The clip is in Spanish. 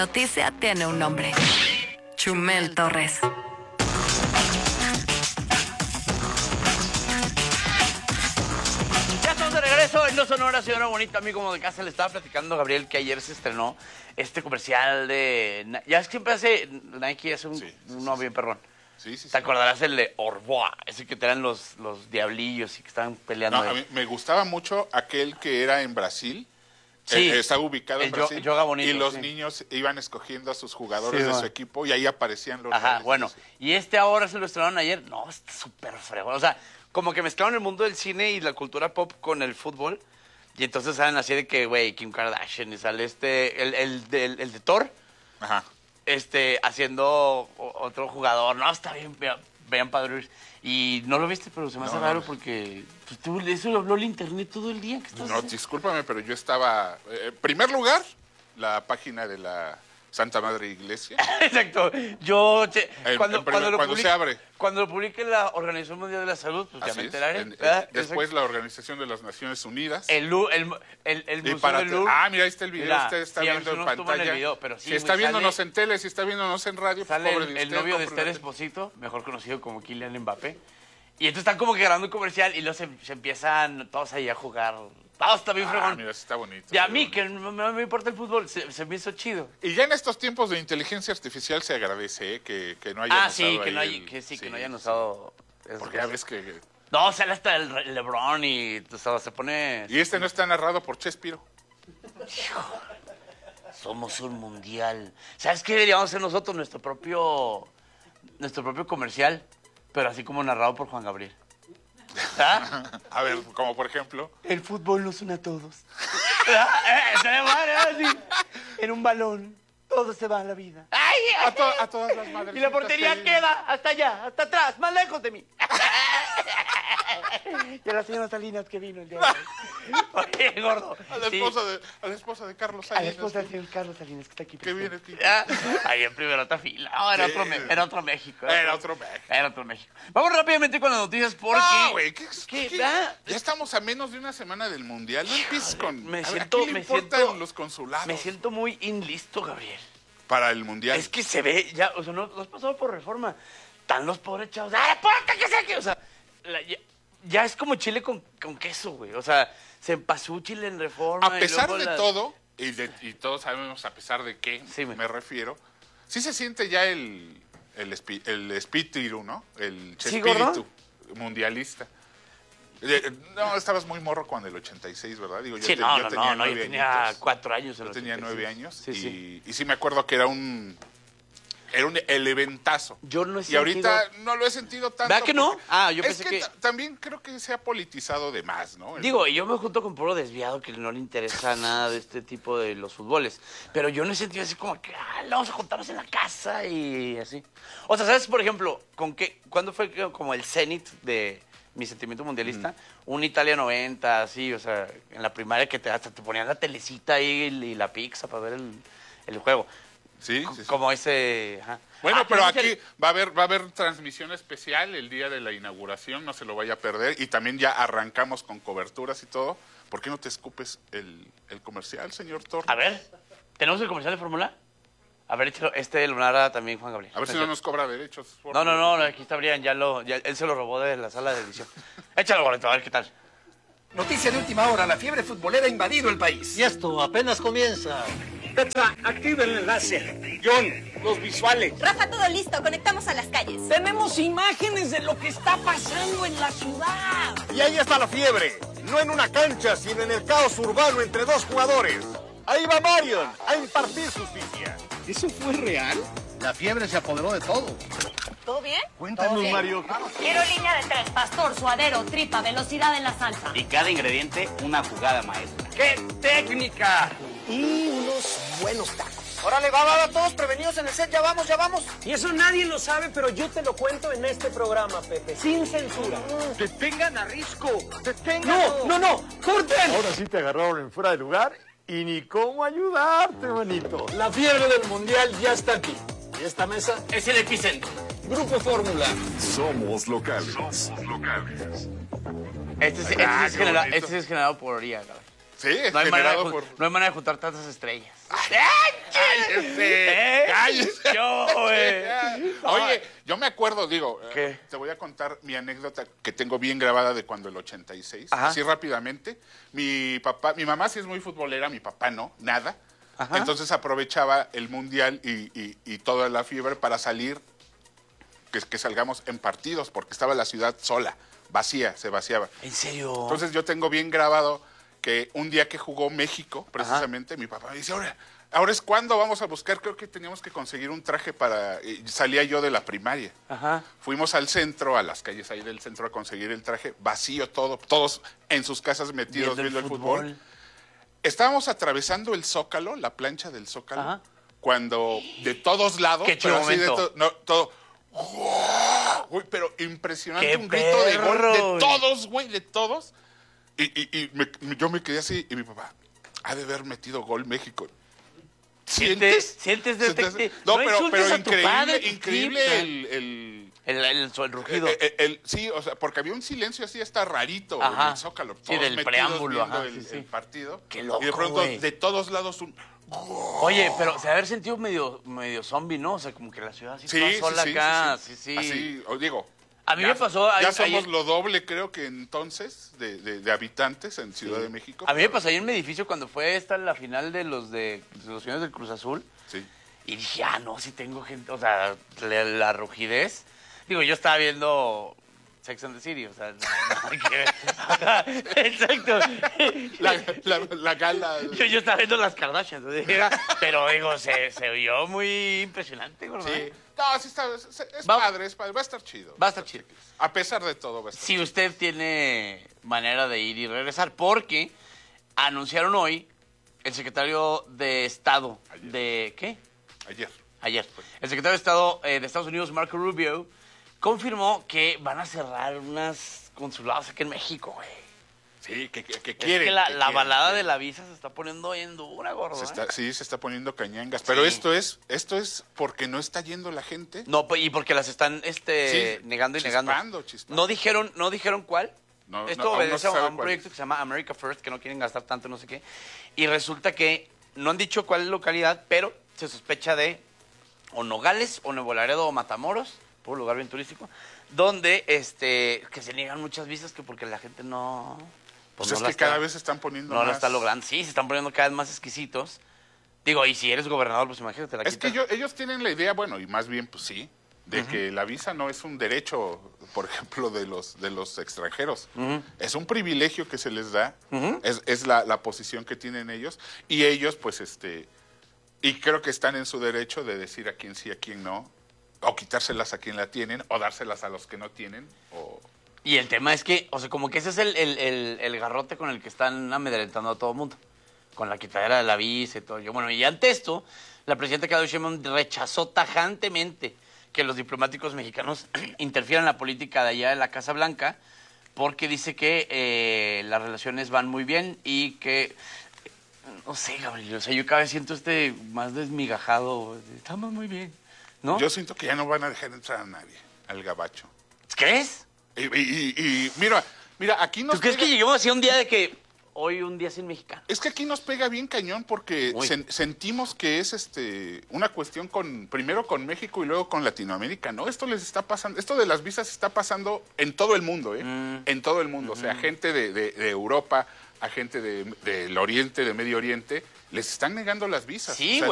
Noticia tiene un nombre. Chumel Torres. Ya estamos de regreso en No Sonora, señora bonita, amigo como de casa. Le estaba platicando a Gabriel que ayer se estrenó este comercial de... Ya siempre hace... Nike hace uno bien perrón. Sí, sí, ¿Te sí. acordarás el de Orboa? Ese que te eran los diablillos y que estaban peleando. No, a mí me gustaba mucho aquel que era en Brasil. Sí. Estaba ubicado en Brasil. Yoga Bonito, y los sí. niños iban escogiendo a sus jugadores Sí, de man. su equipo y ahí aparecían los Ajá, reales. bueno. Y este ahora se lo estrenaron ayer. No, está súper fregón. O sea, como que mezclaron el mundo del cine y la cultura pop con el fútbol. Y entonces salen así de que, güey, Kim Kardashian y sale el de Thor, Ajá. haciendo otro jugador. No, está bien, vean padre. Y no lo viste, pero se me hace raro porque pues, eso lo habló el internet todo el día. ¿Qué estás No, haciendo? discúlpame, pero yo estaba... en primer lugar, la página de la Santa Madre Iglesia. Exacto. Yo, cuando se abre. Cuando lo publique la Organización Mundial de la Salud, pues ya Así me es. enteraré. ¿verdad? Después la Organización de las Naciones Unidas. El Y Museo del Louvre. mira, ahí está el video, Mira, usted está sí, a ver viendo si en no estuvo en el pantalla. video, pero sí, si güey, está viéndonos sale- en tele, si está viéndonos en radio, pues, Sale pobre de el usted, novio de compre Esther una tele. Esposito, mejor conocido como Kylian Mbappé. Y entonces están como que grabando un comercial y luego se empiezan todos ahí a jugar. Todo está bien fregón. Mira, está bonito. Y a está mí, bonito. que no me importa el fútbol, se me hizo chido. Y ya en estos tiempos de inteligencia artificial se agradece que no hayan usado Sí, que ahí no, que no hayan usado... esas Porque ya cosas. ves que... No, sale hasta el LeBron y o sea, se pone... Y este no está narrado por Chespiro. Somos un mundial. ¿Sabes qué deberíamos hacer nosotros? Nuestro propio comercial, pero así como narrado por Juan Gabriel. ¿Ah? A ver, como por ejemplo... El fútbol nos une a todos. Estaría madre, así. En un balón, todo se va a la vida. ¡Ay! A todas las madres. Y la portería queda hasta allá, hasta atrás, más lejos de mí. Y a la señora Salinas que vino el día de hoy. Oye, gordo. A la esposa de Carlos A la Salinas. esposa del señor Carlos Salinas que está aquí. Que viene presente. aquí. Ahí en primera otra fila. No, era, Sí. era otro México. Era otro México. Era otro México. Vamos rápidamente con las noticias porque... No, güey, ¿qué? ¿Verdad? Ya estamos a menos de una semana del Mundial. No empieces con... Me a ver, siento- ¿a quién le me importan siento- los consulados Me siento muy inlisto, Gabriel. para el Mundial? Es que se ve, ya, o sea, no has pasado por Reforma. Están los pobres chavos. ¡Ah, ponte que sé que! O sea, ya es como chile con queso, güey. O sea, se pasó chile en Reforma. A pesar y luego de todo, y todos sabemos a pesar de qué Sí, me refiero, sí se siente ya el espíritu, ¿no? El Sí, espíritu gordo. mundialista. No, estabas muy morro cuando el 86, ¿verdad? Digo, Sí, yo yo tenía tenía añitos. 4 años. en Yo los tenía 86. 9 años Sí. y sí me acuerdo que era el eventazo. Yo no he Y ahorita sentido- no lo he sentido tanto. ¿Verdad que no? porque- Yo es pensé que... también creo que se ha politizado de más, ¿no? Digo, y yo me junto con puro desviado que no le interesa nada de este tipo de los futboles. Pero yo no he sentido así como que, vamos a juntarnos en la casa y así. O sea, ¿sabes, por ejemplo, cuándo fue como el cenit de mi sentimiento mundialista? Un Italia 90, así, o sea, en la primaria que hasta te ponían la telecita ahí y la pizza para ver el juego. Sí, sí, sí. Como ese... ajá. Bueno, pero tenemos aquí va a haber transmisión especial el día de la inauguración, no se lo vaya a perder. Y también ya arrancamos con coberturas y todo. ¿Por qué no te escupes el comercial, señor Torres? A ver, ¿tenemos el comercial de Fórmula? A ver, échalo, lo narra también Juan Gabriel. A ver si no nos cobra derechos. No, aquí está Brian, él se lo robó de la sala de edición. Échalo, Gorrito, a ver qué tal. Noticia de última hora, la fiebre futbolera ha invadido el país. Y esto apenas comienza. Petra, activa el enlace. John, los visuales. Rafa, todo listo, conectamos a las calles. Tenemos imágenes de lo que está pasando en la ciudad. Y ahí está la fiebre. No en una cancha, sino en el caos urbano entre dos jugadores. Ahí va Marion a impartir justicia. ¿Eso fue real? La fiebre se apoderó de todo. ¿Todo bien? Cuéntanos, Mario. Quiero línea de 3, pastor, suadero, tripa, velocidad en la salsa. Y cada ingrediente una jugada maestra. ¡Qué técnica! Y unos buenos tacos. Órale, va, todos prevenidos en el set, ya vamos. Y eso nadie lo sabe, pero yo te lo cuento en este programa, Pepe, sin censura. Detengan a Risco, detengan. No, corten. Ahora sí te agarraron en fuera de lugar y ni cómo ayudarte, manito. La fiebre del mundial ya está aquí. Y esta mesa es el epicentro. Grupo Fórmula. Somos locales. Este sí es generado por Oría, cabrón. Sí, no hay manera generado por... no hay manera de juntar tantas estrellas. ¡Cállese! ¡Cállese! Yo, güey. Oye, yo me acuerdo, digo, ¿Qué? te voy a contar mi anécdota que tengo bien grabada de cuando el 86, Ajá. así rápidamente. Mi mamá sí es muy futbolera, mi papá no, nada. Ajá. Entonces aprovechaba el Mundial y toda la fiebre para salir, que salgamos en partidos, porque estaba la ciudad sola, vacía, se vaciaba. ¿En serio? Entonces yo tengo bien grabado que un día que jugó México, precisamente, mi papá me dice, ahora es cuando vamos a buscar, creo que teníamos que conseguir un traje para... salía yo de la primaria. Ajá. Fuimos al centro, a las calles ahí del centro a conseguir el traje, vacío todo, todos en sus casas metidos viendo el fútbol. Estábamos atravesando el Zócalo, la plancha del Zócalo, Ajá. cuando de todos lados... Qué chido momento. todo... Uy, pero impresionante, ¡Qué un grito de gol perro, de güey! todos, güey, de todos. Yo me quedé así y mi papá, ha de haber metido gol México. Sientes No, pero insultes a tu increíble, padre, increíble el rugido. sí, o sea, porque había un silencio así hasta rarito Ajá. en el Zócalo. Sí, Todos del metidos preámbulo, viendo ajá, el sí. partido. Qué loco, y de pronto, güey. de todos lados, un... Oye, pero se haber sentido medio zombie, ¿no? O sea, como que la ciudad así toda sola acá. Sí. Así, os digo. A mí me pasó... Ya somos lo doble, creo que entonces, de habitantes en Ciudad de México. A mí me pasó ahí en mi edificio cuando fue esta la final de los señores del Cruz Azul. Sí. Y dije, no, sí tengo gente, o sea, la rugidez. Digo, yo estaba viendo Sex and the City, o sea, nada que ver. Ajá, exacto. La gala. Yo estaba viendo las Kardashians, pero digo, se oyó muy impresionante, ¿verdad? Sí. No, sí está, es padre, va a estar chido. Va a estar chido. A pesar de todo, va a estar Si chido. usted tiene manera de ir y regresar, porque anunciaron hoy el secretario de Estado de... ¿Qué? Ayer. El secretario de Estado de Estados Unidos, Marco Rubio, confirmó que van a cerrar unas consulados aquí en México, güey. Sí, que Es quieren. que la quieren, balada quieren. de la visa se está poniendo en dura, gordo. Sí, se está poniendo cañangas. Pero Sí. esto es porque no está yendo la gente. No, y porque las están Sí, negando y negando. chispando. No dijeron cuál. No, Esto aún no obedece se a sabe un cuál proyecto es. que se llama America First, que no quieren gastar tanto, no sé qué. Y resulta que no han dicho cuál localidad, pero se sospecha de o Nogales, o Nuevo Laredo, o Matamoros, por un lugar bien turístico, donde que se niegan muchas visas que porque la gente no... Pues no es la que está- cada vez se están poniendo no más. la está logrando. Sí, se están poniendo cada vez más exquisitos. Digo, y si eres gobernador, pues imagínate la Es que quitas. ellos tienen la idea, bueno, y más bien, pues sí, de que la visa no es un derecho, por ejemplo, de los extranjeros. Es un privilegio que se les da, es la posición que tienen ellos, y ellos, pues, y creo que están en su derecho de decir a quién sí, a quién no, o quitárselas a quien la tienen, o dárselas a los que no tienen, o... Y el tema es que, o sea, como que ese es el garrote con el que están amedrentando a todo el mundo. Con la quitadera de la visa y todo. Bueno, y ante esto, la presidenta Claudia Sheinbaum rechazó tajantemente que los diplomáticos mexicanos interfieran en la política de allá de la Casa Blanca, porque dice que las relaciones van muy bien y que... No sé, Gabriel, o sea, yo cada vez siento más desmigajado. Estamos muy bien, ¿no? Yo siento que ya no van a dejar entrar a nadie, al gabacho. ¿Crees? Y mira, aquí nos ¿Tú crees pega- que lleguemos así un día de que hoy un día sin mexicano? Es que aquí nos pega bien cañón porque Uy. sentimos que es una cuestión primero con México y luego con Latinoamérica, ¿no? Esto les está pasando, esto de las visas está pasando en todo el mundo, ¿eh? En todo el mundo. O sea, gente de Europa, a gente del Oriente, de Medio Oriente, les están negando las visas. Sí, O sea,